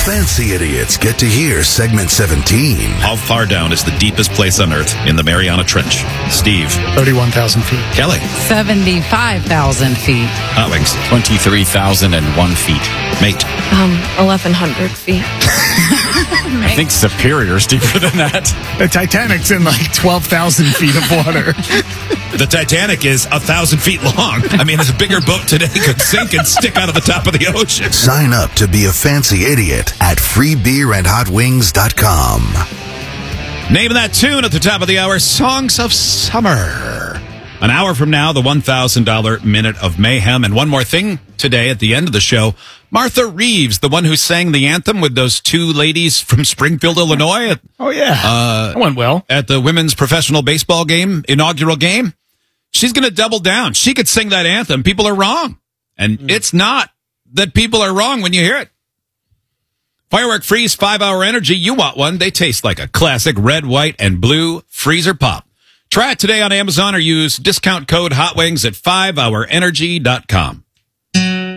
Fancy Idiots get to hear segment 17. How far down is the deepest place on Earth in the Mariana Trench? Steve. 31,000 feet. Kelly. 75,000 feet. Hot Wings. 23,001 feet. Mate. 1,100 feet. I think Superior's deeper than that. The Titanic's in like 12,000 feet of water. The Titanic is 1,000 feet long. I mean, a bigger boat today could sink and stick out of the top of the ocean. Sign up to be a fancy idiot at freebeerandhotwings.com. Name of that tune at the top of the hour, Songs of Summer. An hour from now, the $1,000 Minute of Mayhem. And one more thing today at the end of the show, Martha Reeves, the one who sang the anthem with those two ladies from Springfield, Illinois. Oh, yeah. That went well. At the women's professional baseball game, inaugural game. She's going to double down. She could sing that anthem. People are wrong. And it's not that people are wrong when you hear it. Firework Freeze 5-Hour Energy. You want one. They taste like a classic red, white, and blue freezer pop. Try it today on Amazon or use discount code HOTWINGS at 5hourenergy.com.